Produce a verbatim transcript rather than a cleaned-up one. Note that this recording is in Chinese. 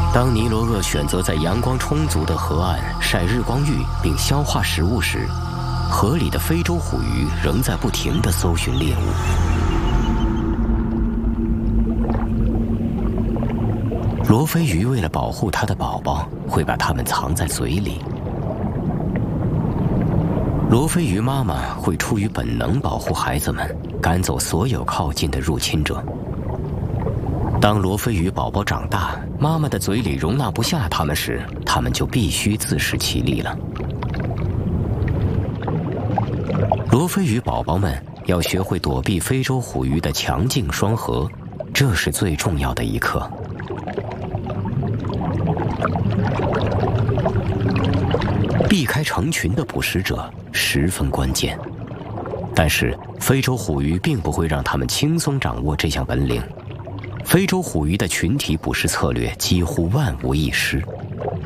当尼罗鳄选择在阳光充足的河岸晒日光浴并消化食物时，河里的非洲虎鱼仍在不停地搜寻猎物。罗非鱼为了保护它的宝宝，会把它们藏在嘴里。罗非鱼妈妈会出于本能保护孩子们，赶走所有靠近的入侵者。当罗非鱼宝宝长大，妈妈的嘴里容纳不下它们时，它们就必须自食其力了。罗非鱼宝宝们要学会躲避非洲虎鱼的强劲双颌，这是最重要的一课。避开成群的捕食者十分关键，但是非洲虎鱼并不会让它们轻松掌握这项本领。非洲虎鱼的群体捕食策略几乎万无一失，